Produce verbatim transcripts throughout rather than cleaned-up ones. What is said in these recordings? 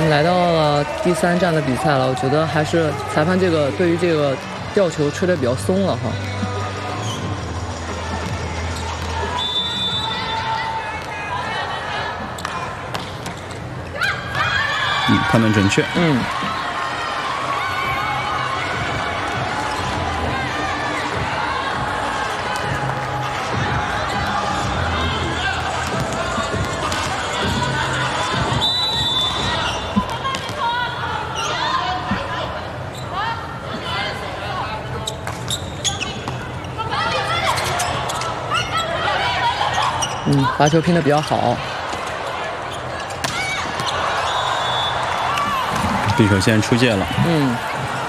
嗯，来到了第三站的比赛了，我觉得还是裁判这个对于这个吊球吹得比较松了哈。 嗯，判断准确。 嗯。嗯，罚球拼得比较好。 匕首线出界了。 嗯。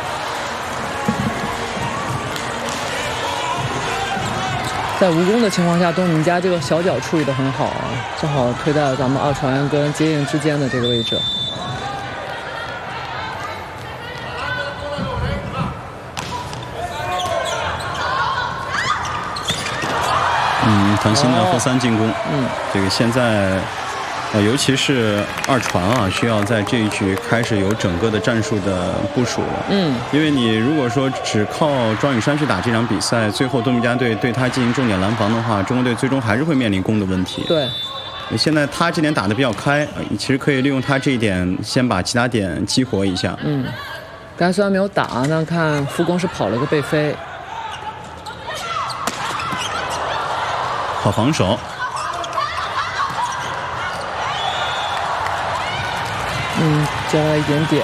在无功的情况下，东明家这个小脚处理得很好啊，正好推在了咱们二传跟接应之间的这个位置。 嗯，腾新的后三进攻。 嗯， 这个现在。呃，尤其是二传啊，需要在这一局开始有整个的战术的部署了。 嗯， 因为你如果说只靠庄宇珊去打这场比赛，最后多米加队对他进行重点拦防的话，中国队最终还是会面临攻的问题。 对， 现在他这点打得比较开，其实可以利用他这一点，先把其他点激活一下。 嗯，刚才虽然没有打，但看副攻是跑了个背飞， 好防守。 嗯，加了一点点。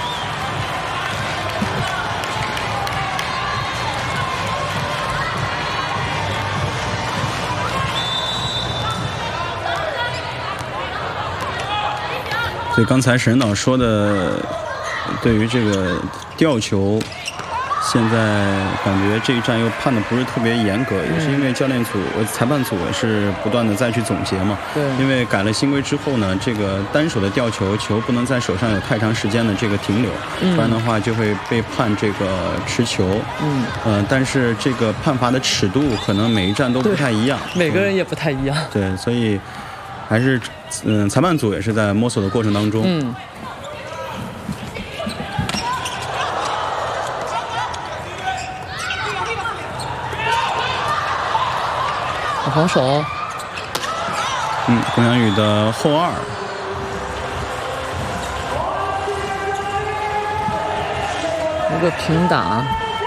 所以刚才沈导说的，对于这个吊球，现在感觉这一战又判的不是特别严格，也是因为教练组、裁判组也是不断的再去总结嘛。 对。 因为改了新规之后呢，这个单手的吊球，球不能在手上有太长时间的这个停留， 嗯、 不然的话就会被判这个持球。 嗯。 呃，但是这个判罚的尺度可能每一站都不太一样， 每个人也不太一样。 对，所以还是嗯、呃，裁判组也是在摸索的过程当中。 嗯。好防守。 嗯，龚翔宇的后二。 一个平打。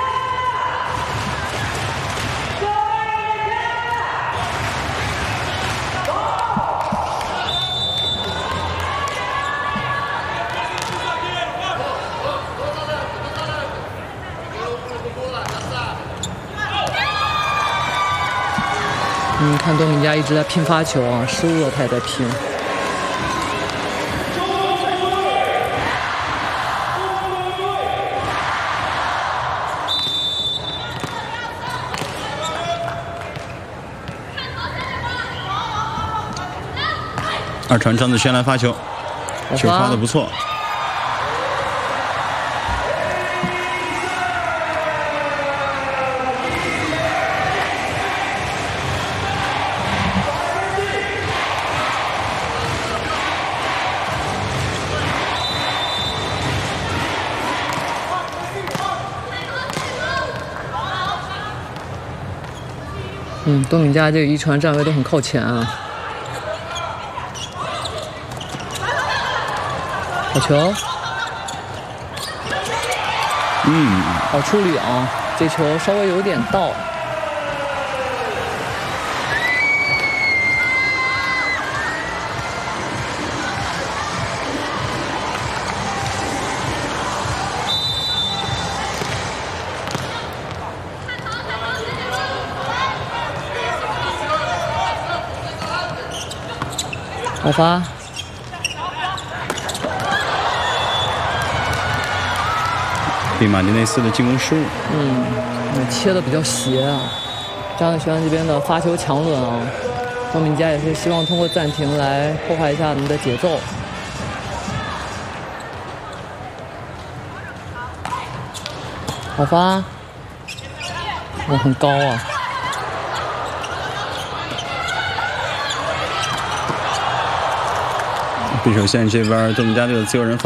嗯，看多米加一直在拼发球啊，失误了他也在拼。 二传张子轩来发球，球发的不错。 嗯，多米加这个一传站位都很靠前啊。好球！ 嗯， 好处理啊，这球稍微有点倒。好发。 比马丁内斯的进攻失误。 嗯，切的比较斜啊。张子轩这边的发球强轮啊，多米加也是希望通过暂停来破坏一下我们的节奏。好发。我很高啊。 匕首线这边多米加队的自由人